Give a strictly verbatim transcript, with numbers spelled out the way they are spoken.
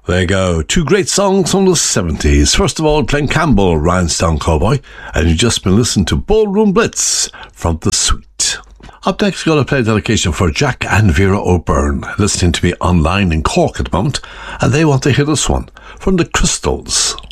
There you go. Two great songs from the seventies. First of all, Glen Campbell, Rhinestone Cowboy, and you've just been listening to Ballroom Blitz from The Sweet. Up next, we're going to play a dedication for Jack and Vera O'Byrne, listening to me online in Cork at the moment, and they want to hear this one from the Crystals.